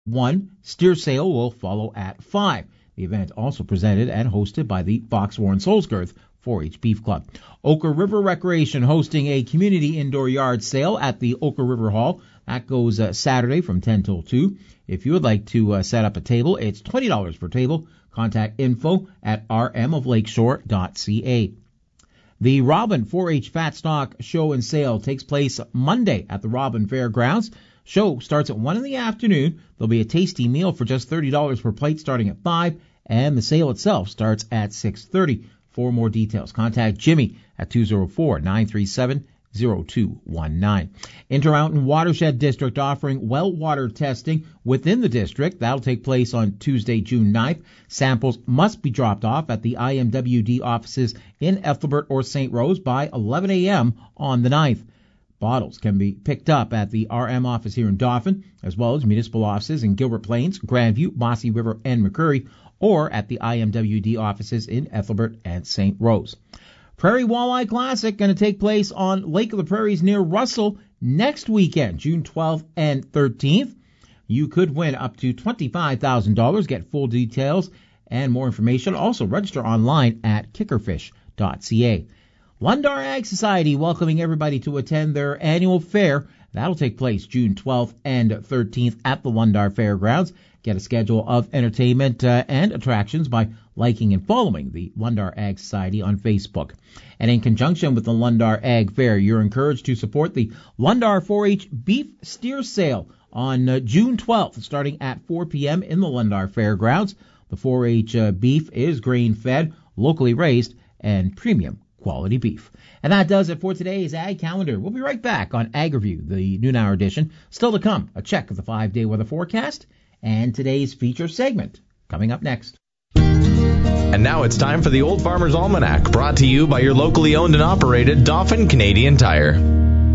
1. Steer sale will follow at 5. The event also presented and hosted by the Fox Warren Solsgirth 4-H Beef Club. Ochre River Recreation hosting a community indoor yard sale at the Ochre River Hall. That goes Saturday from 10 till 2. If you would like to set up a table, it's $20 per table. Contact info at rmoflakeshore.ca. The Robin 4-H Fat Stock Show and Sale takes place Monday at the Robin Fairgrounds. Show starts at 1 in the afternoon. There'll be a tasty meal for just $30 per plate starting at 5, and the sale itself starts at 6:30. For more details, contact Jimmy at 204-937-0219. Intermountain Watershed District offering well water testing within the district. That'll take place on Tuesday, June 9th. Samples must be dropped off at the IMWD offices in Ethelbert or St. Rose by 11 a.m. on the 9th. Bottles can be picked up at the RM office here in Dauphin, as well as municipal offices in Gilbert Plains, Grandview, Mossy River, and McCurry, or at the IMWD offices in Ethelbert and St. Rose. Prairie Walleye Classic going to take place on Lake of the Prairies near Russell next weekend, June 12th and 13th. You could win up to $25,000. Get full details and more information. Also register online at kickerfish.ca. Lundar Ag Society welcoming everybody to attend their annual fair. That'll take place June 12th and 13th at the Lundar Fairgrounds. Get a schedule of entertainment and attractions by liking and following the Lundar Ag Society on Facebook. And in conjunction with the Lundar Ag Fair, you're encouraged to support the Lundar 4-H Beef Steer Sale on June 12th, starting at 4 p.m. in the Lundar Fairgrounds. The 4-H beef is grain-fed, locally raised, and premium quality beef. And that does it for today's Ag Calendar. We'll be right back on Ag Review, the noon hour edition. Still to come, a check of the 5-day weather forecast and today's feature segment coming up next. And now it's time for the Old Farmer's Almanac, brought to you by your locally owned and operated Dauphin Canadian Tire.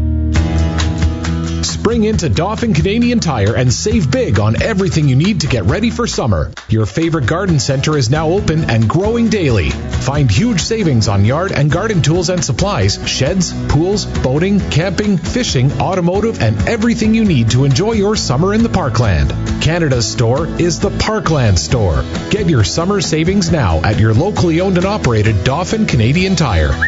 Spring into Dauphin Canadian Tire and save big on everything you need to get ready for summer. Your favorite garden center is now open and growing daily. Find huge savings on yard and garden tools and supplies, sheds, pools, boating, camping, fishing, automotive, and everything you need to enjoy your summer in the Parkland. Canada's store is the Parkland store. Get your summer savings now at your locally owned and operated Dauphin Canadian Tire.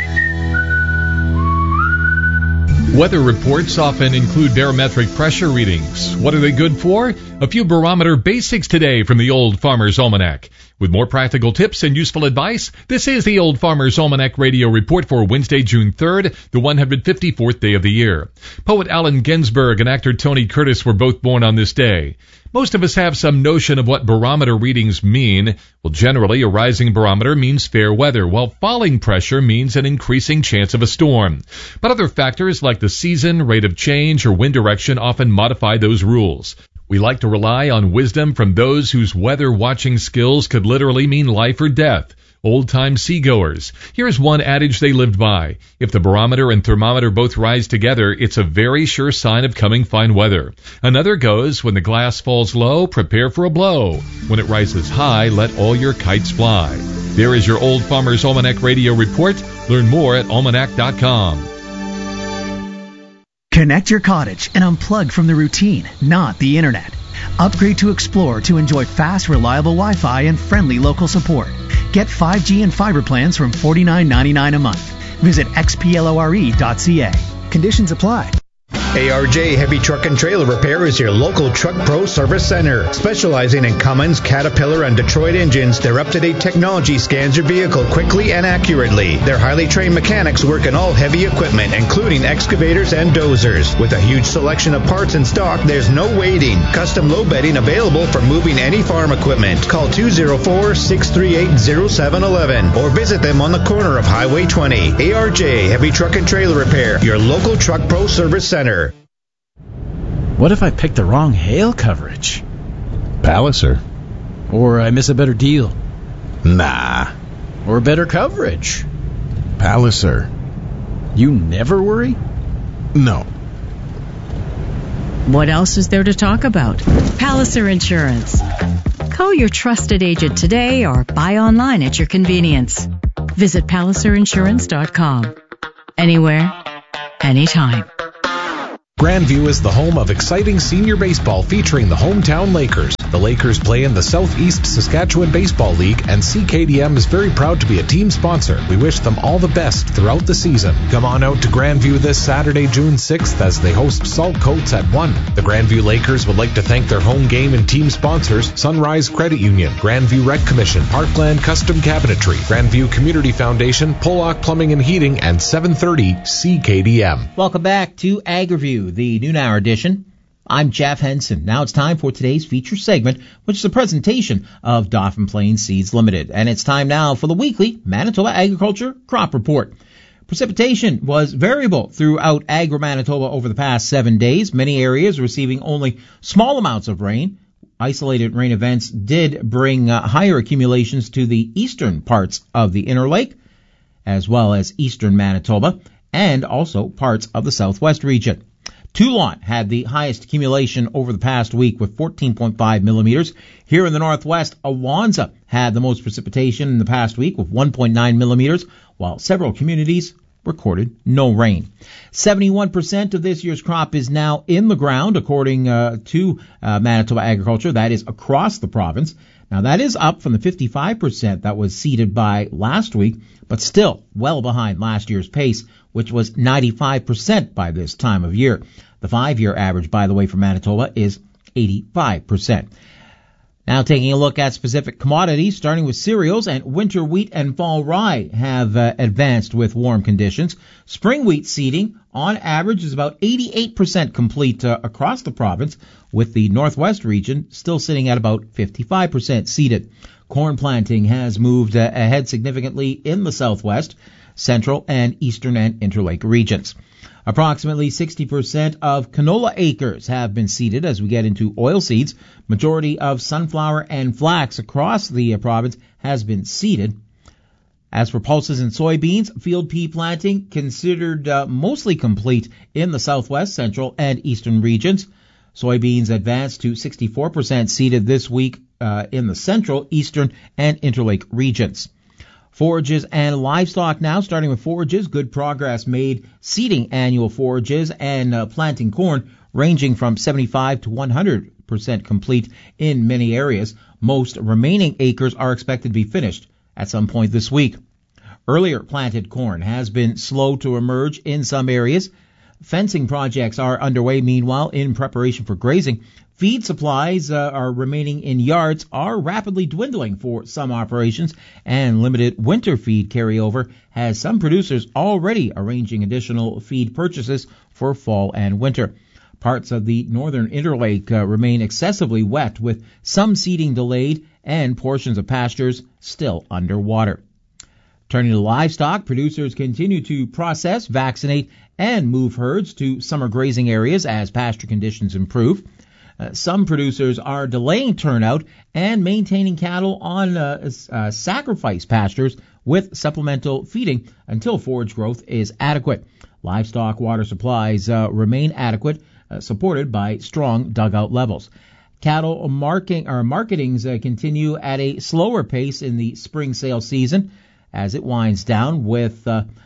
Weather reports often include barometric pressure readings. What are they good for? A few barometer basics today from the Old Farmer's Almanac. With more practical tips and useful advice, this is the Old Farmer's Almanac Radio Report for Wednesday, June 3rd, the 154th day of the year. Poet Allen Ginsberg and actor Tony Curtis were both born on this day. Most of us have some notion of what barometer readings mean. Well, generally, a rising barometer means fair weather, while falling pressure means an increasing chance of a storm. But other factors like the season, rate of change, or wind direction often modify those rules. We like to rely on wisdom from those whose weather watching skills could literally mean life or death. Old-time seagoers. Here's one adage they lived by. If the barometer and thermometer both rise together, it's a very sure sign of coming fine weather. Another goes, when the glass falls low, prepare for a blow. When it rises high, let all your kites fly. There is your Old Farmer's Almanac Radio Report. Learn more at almanac.com. Connect your cottage and unplug from the routine, not the internet. Upgrade to Explore to enjoy fast, reliable Wi-Fi and friendly local support. Get 5G and fiber plans from $49.99 a month. Visit xplore.ca. Conditions apply. ARJ Heavy Truck and Trailer Repair is your local Truck Pro Service Center. Specializing in Cummins, Caterpillar, and Detroit engines, their up-to-date technology scans your vehicle quickly and accurately. Their highly trained mechanics work in all heavy equipment, including excavators and dozers. With a huge selection of parts in stock, there's no waiting. Custom low bedding available for moving any farm equipment. Call 204-638-0711 or visit them on the corner of Highway 20. ARJ Heavy Truck and Trailer Repair, your local Truck Pro Service Center. What if I pick the wrong hail coverage? Palliser. Or I miss a better deal? Nah. Or better coverage? Palliser. You never worry? No. What else is there to talk about? Palliser Insurance. Call your trusted agent today or buy online at your convenience. Visit PalliserInsurance.com. Anywhere, anytime. Grandview is the home of exciting senior baseball featuring the hometown Lakers. The Lakers play in the Southeast Saskatchewan Baseball League, and CKDM is very proud to be a team sponsor. We wish them all the best throughout the season. Come on out to Grandview this Saturday, June 6th, as they host Saltcoats at 1. The Grandview Lakers would like to thank their home game and team sponsors, Sunrise Credit Union, Grandview Rec Commission, Parkland Custom Cabinetry, Grandview Community Foundation, Pollock Plumbing and Heating, and 730 CKDM. Welcome back to AgriView, the noon hour edition. I'm Jeff Henson. Now it's time for today's feature segment, which is a presentation of Dauphin Plains Seeds Limited. And it's time now for the weekly Manitoba Agriculture Crop Report. Precipitation was variable throughout Agri-Manitoba over the past 7 days. Many areas receiving only small amounts of rain. Isolated rain events did bring higher accumulations to the eastern parts of the Inner Lake, as well as eastern Manitoba, and also parts of the southwest region. Toulon had the highest accumulation over the past week with 14.5 millimeters. Here in the northwest, Awanza had the most precipitation in the past week with 1.9 millimeters, while several communities recorded no rain. 71% of this year's crop is now in the ground, according to Manitoba Agriculture. That is across the province. Now, that is up from the 55% that was seeded by last week, but still well behind last year's pace, which was 95% by this time of year. The 5-year average, by the way, for Manitoba is 85%. Now taking a look at specific commodities, starting with cereals, and winter wheat and fall rye have advanced with warm conditions. Spring wheat seeding, on average, is about 88% complete across the province, with the northwest region still sitting at about 55% seeded. Corn planting has moved ahead significantly in the southwest, central, and eastern and interlake regions. Approximately 60% of canola acres have been seeded as we get into oil seeds. Majority of sunflower and flax across the province has been seeded. As for pulses and soybeans, field pea planting considered mostly complete in the southwest, central, and eastern regions. Soybeans advanced to 64% seeded this week in the central, eastern, and interlake regions. Forages and livestock now, starting with forages. Good progress made seeding annual forages and planting corn, ranging from 75 to 100% complete in many areas. Most remaining acres are expected to be finished at some point this week. Earlier planted corn has been slow to emerge in some areas. Fencing projects are underway, meanwhile, in preparation for grazing. Feed supplies are remaining in yards are rapidly dwindling for some operations, and limited winter feed carryover has some producers already arranging additional feed purchases for fall and winter. Parts of the northern Interlake remain excessively wet, with some seeding delayed and portions of pastures still underwater. Turning to livestock, producers continue to process, vaccinate, and move herds to summer grazing areas as pasture conditions improve. Some producers are delaying turnout and maintaining cattle on sacrifice pastures with supplemental feeding until forage growth is adequate. Livestock water supplies remain adequate, supported by strong dugout levels. Cattle marketings continue at a slower pace in the spring sale season as it winds down, with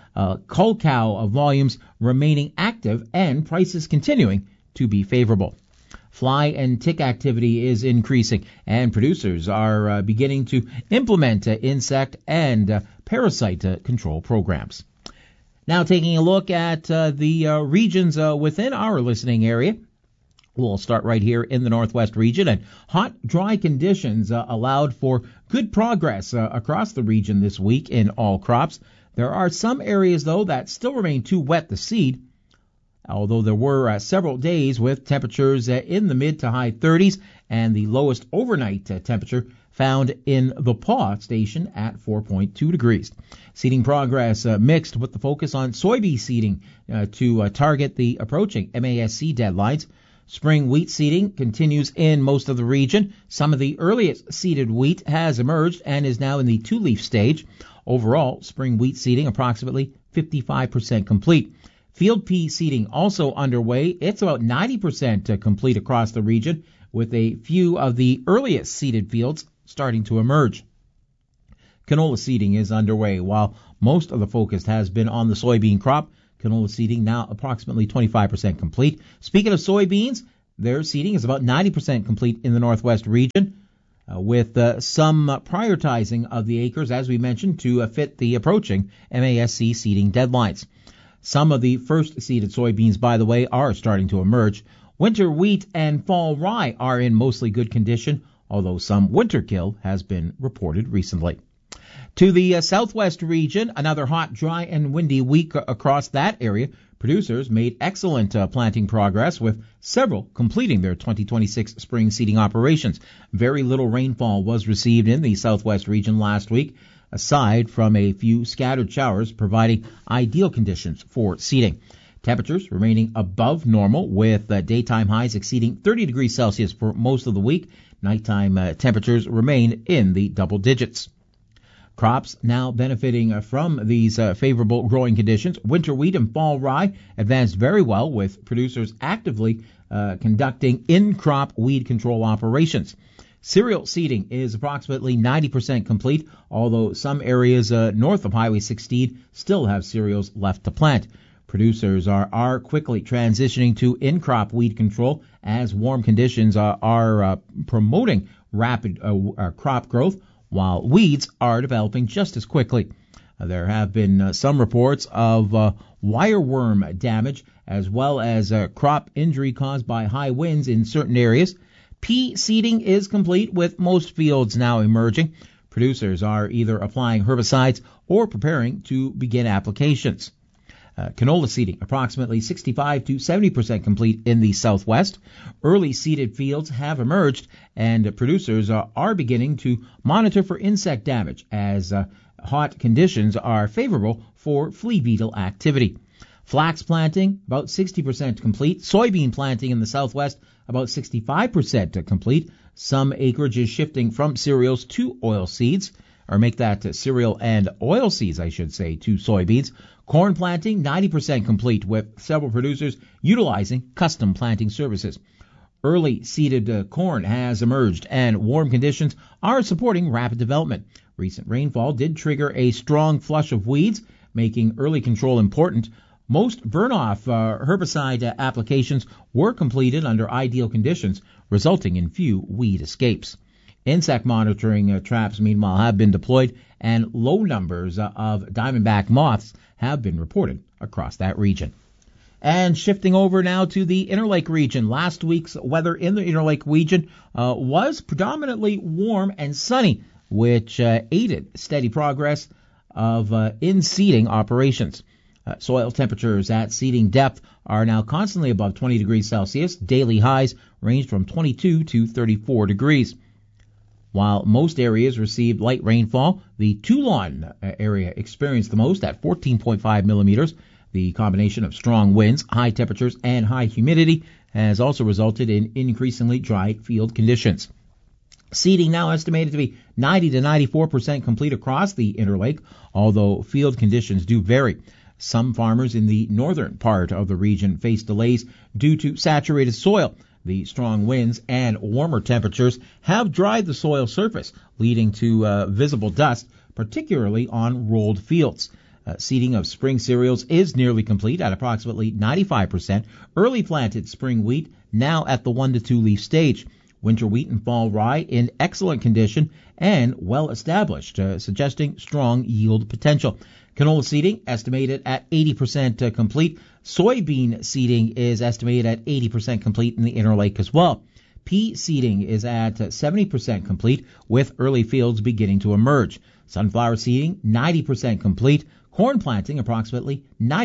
cull cow volumes remaining active and prices continuing to be favorable. Fly and tick activity is increasing, and producers are beginning to implement insect and parasite control programs. Now taking a look at the regions within our listening area. We'll start right here in the northwest region, and hot, dry conditions allowed for good progress across the region this week in all crops. There are some areas, though, that still remain too wet to seed, although there were several days with temperatures in the mid to high 30s, and the lowest overnight temperature found in the Paw station at 4.2 degrees. Seeding progress mixed, with the focus on soybean seeding to target the approaching MASC deadlines. Spring wheat seeding continues in most of the region. Some of the earliest seeded wheat has emerged and is now in the two-leaf stage. Overall, spring wheat seeding approximately 55% complete. Field pea seeding also underway. It's about 90% complete across the region, with a few of the earliest seeded fields starting to emerge. Canola seeding is underway, while most of the focus has been on the soybean crop. Canola seeding now approximately 25% complete. Speaking of soybeans, their seeding is about 90% complete in the Northwest region, with some prioritizing of the acres, as we mentioned, to fit the approaching MASC seeding deadlines. Some of the first seeded soybeans, by the way, are starting to emerge. Winter wheat and fall rye are in mostly good condition, although some winter kill has been reported recently. To the Southwest region, another hot, dry, and windy week across that area. Producers made excellent planting progress, with several completing their 2026 spring seeding operations. Very little rainfall was received in the Southwest region last week, aside from a few scattered showers providing ideal conditions for seeding. Temperatures remaining above normal, with daytime highs exceeding 30 degrees Celsius for most of the week. Nighttime temperatures remain in the double digits. Crops now benefiting from these favorable growing conditions. Winter wheat and fall rye advanced very well, with producers actively conducting in-crop weed control operations. Cereal seeding is approximately 90% complete, although some areas north of Highway 16 still have cereals left to plant. Producers are quickly transitioning to in-crop weed control as warm conditions are promoting rapid crop growth, while weeds are developing just as quickly. There have been some reports of wireworm damage, as well as crop injury caused by high winds in certain areas. Pea seeding is complete, with most fields now emerging. Producers are either applying herbicides or preparing to begin applications. Canola seeding, approximately 65 to 70% complete in the Southwest. Early seeded fields have emerged, and producers are beginning to monitor for insect damage, as hot conditions are favorable for flea beetle activity. Flax planting, about 60% complete. Soybean planting in the Southwest, about 65% complete. Some acreage is shifting from cereals to oil seeds, or make that cereal and oil seeds, I should say, to soybeans. Corn planting, 90% complete, with several producers utilizing custom planting services. Early seeded corn has emerged, and warm conditions are supporting rapid development. Recent rainfall did trigger a strong flush of weeds, making early control important. Most burn-off herbicide applications were completed under ideal conditions, resulting in few weed escapes. Insect monitoring traps, meanwhile, have been deployed, and low numbers of diamondback moths have been reported across that region. And shifting over now to the Interlake region. Last week's weather in the Interlake region was predominantly warm and sunny, which aided steady progress of in-seeding operations. Soil temperatures at seeding depth are now constantly above 20 degrees Celsius. Daily highs ranged from 22 to 34 degrees. While most areas received light rainfall, the Toulon area experienced the most at 14.5 millimeters. The combination of strong winds, high temperatures, and high humidity has also resulted in increasingly dry field conditions. Seeding now estimated to be 90 to 94% complete across the Interlake, although field conditions do vary. Some farmers in the northern part of the region face delays due to saturated soil. The strong winds and warmer temperatures have dried the soil surface, leading to visible dust, particularly on rolled fields. Seeding of spring cereals is nearly complete at approximately 95%. Early planted spring wheat now at the 1 to 2 leaf stage. Winter wheat and fall rye in excellent condition and well established, suggesting strong yield potential. Canola seeding estimated at 80% complete. Soybean seeding is estimated at 80% complete in the Interlake as well. Pea seeding is at 70% complete, with early fields beginning to emerge. Sunflower seeding 90% complete. Corn planting approximately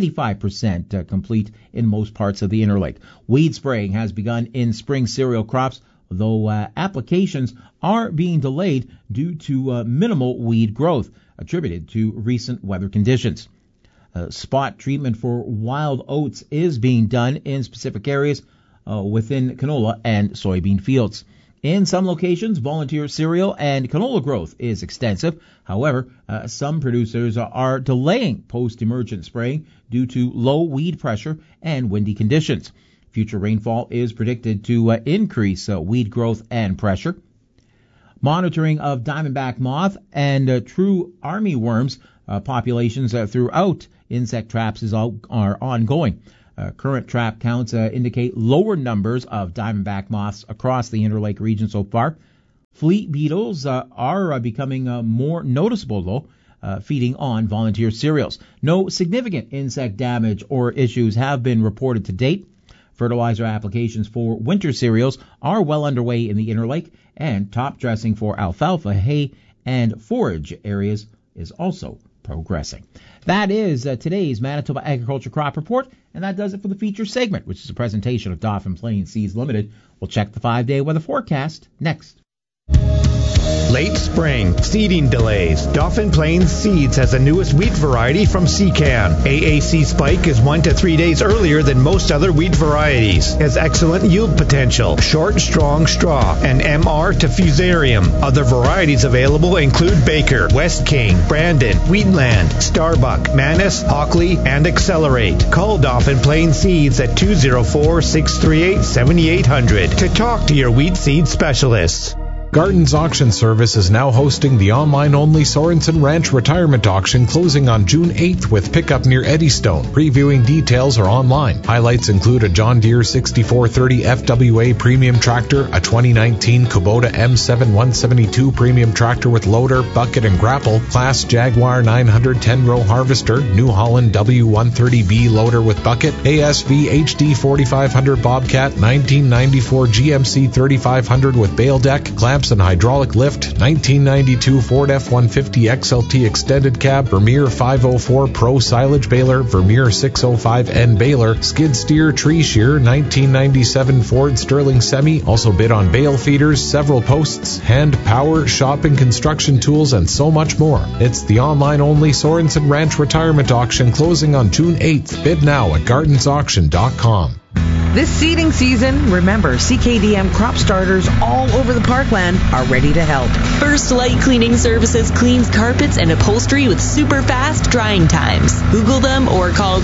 95% complete in most parts of the Interlake. Weed spraying has begun in spring cereal crops, though applications are being delayed due to minimal weed growth, attributed to recent weather conditions. Spot treatment for wild oats is being done in specific areas within canola and soybean fields. In some locations, volunteer cereal and canola growth is extensive. However, some producers are delaying post-emergent spraying due to low weed pressure and windy conditions. Future rainfall is predicted to increase weed growth and pressure. Monitoring of diamondback moth and true armyworms populations throughout insect traps are ongoing. Current trap counts indicate lower numbers of diamondback moths across the Interlake region so far. Flea beetles are becoming more noticeable, though, feeding on volunteer cereals. No significant insect damage or issues have been reported to date. Fertilizer applications for winter cereals are well underway in the Interlake, and top dressing for alfalfa, hay, and forage areas is also progressing. That is today's Manitoba Agriculture Crop Report, and that does it for the feature segment, which is a presentation of Dauphin Plains Seeds Limited. We'll check the 5-day weather forecast next. Late spring, seeding delays. Dauphin Plains Seeds has the newest wheat variety from Secan. AAC Spike is 1 to 3 days earlier than most other wheat varieties. Has excellent yield potential, short, strong straw, and MR to Fusarium. Other varieties available include Baker, West King, Brandon, Wheatland, Starbuck, Manus, Hockley, and Accelerate. Call Dauphin Plains Seeds at 204-638-7800 to talk to your wheat seed specialists. Gardens Auction Service is now hosting the online-only Sorensen Ranch Retirement Auction closing on June 8th with pickup near Eddystone. Previewing details are online. Highlights include a John Deere 6430 FWA Premium Tractor, a 2019 Kubota M7 172 Premium Tractor with loader, bucket, and grapple, Class Jaguar 910-row Harvester, New Holland W130B Loader with bucket, ASV HD 4500 Bobcat, 1994 GMC 3500 with bale deck, clamps and hydraulic lift, 1992 Ford F-150 XLT Extended Cab, Vermeer 504 Pro Silage Baler, Vermeer 605N Baler, skid steer tree shear, 1997 Ford Sterling Semi, also bid on bale feeders, several posts, hand power, shopping construction tools, and so much more. It's the online-only Sorensen Ranch Retirement Auction closing on June 8th. Bid now at gardensauction.com. This seeding season, remember, CKDM crop starters all over the parkland are ready to help. First Light Cleaning Services cleans carpets and upholstery with super fast drying times. Google them or call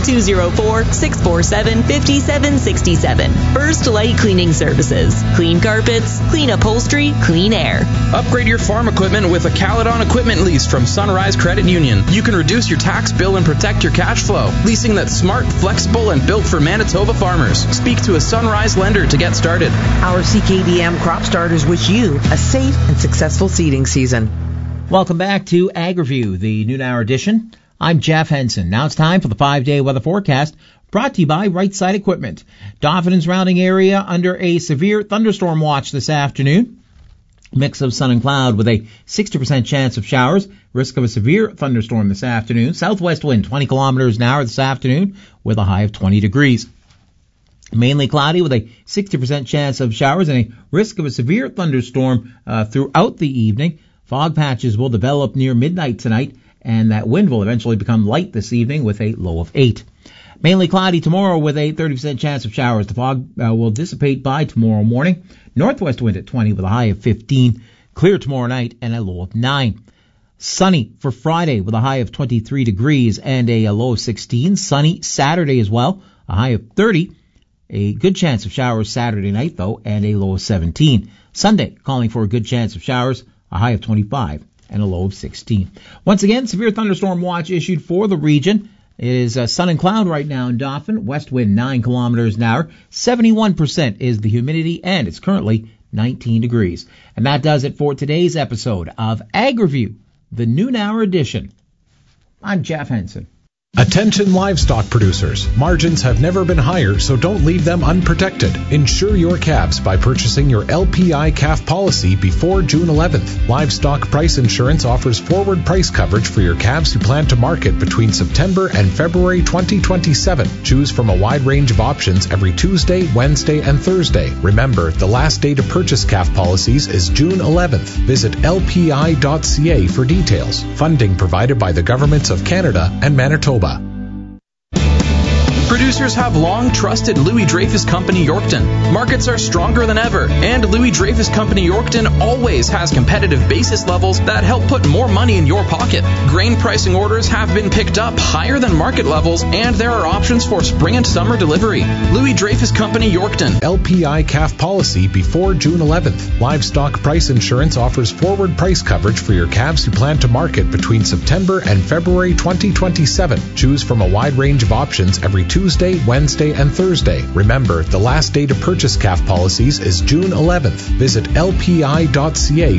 204-647-5767. First Light Cleaning Services. Clean carpets, clean upholstery, clean air. Upgrade your farm equipment with a Caledon equipment lease from Sunrise Credit Union. You can reduce your tax bill and protect your cash flow. Leasing that's smart, flexible, and built for Manitoba farmers. Speak to a Sunrise lender to get started. Our CKDM crop starters wish you a safe and successful seeding season. Welcome back to AgriView, the noon hour edition. I'm Jeff Henson. Now it's time for the 5-day weather forecast brought to you by Right Side Equipment. Dauphin and surrounding area under a severe thunderstorm watch this afternoon. Mix of sun and cloud with a 60% chance of showers. Risk of a severe thunderstorm this afternoon. Southwest wind 20 kilometers an hour this afternoon with a high of 20 degrees. Mainly cloudy with a 60% chance of showers and a risk of a severe thunderstorm throughout the evening. Fog patches will develop near midnight tonight, and that wind will eventually become light this evening with a low of 8. Mainly cloudy tomorrow with a 30% chance of showers. The fog will dissipate by tomorrow morning. Northwest wind at 20 with a high of 15. Clear tomorrow night and a low of 9. Sunny for Friday with a high of 23 degrees and a low of 16. Sunny Saturday as well, a high of 30. A good chance of showers Saturday night, though, and a low of 17. Sunday, calling for a good chance of showers, a high of 25 and a low of 16. Once again, severe thunderstorm watch issued for the region. It is sun and cloud right now in Dauphin. West wind 9 kilometers an hour. 71% is the humidity, and it's currently 19 degrees. And that does it for today's episode of AgriView, the noon hour edition. I'm Jeff Henson. Attention livestock producers. Margins have never been higher, so don't leave them unprotected. Insure your calves by purchasing your LPI calf policy before June 11th. Livestock Price Insurance offers forward price coverage for your calves you plan to market between September and February 2027. Choose from a wide range of options every Tuesday, Wednesday, and Thursday. Remember, the last day to purchase calf policies is June 11th. Visit lpi.ca for details. Funding provided by the governments of Canada and Manitoba. Produced Producers have long trusted Louis Dreyfus Company Yorkton. Markets are stronger than ever, and Louis Dreyfus Company Yorkton always has competitive basis levels that help put more money in your pocket. Grain pricing orders have been picked up higher than market levels, and there are options for spring and summer delivery. Louis Dreyfus Company Yorkton. LPI calf policy before June 11th. Livestock Price Insurance offers forward price coverage for your calves who plan to market between September and February 2027. Choose from a wide range of options every Tuesday, Wednesday, and Thursday. Remember, the last day to purchase calf policies is June 11th. Visit lpi.ca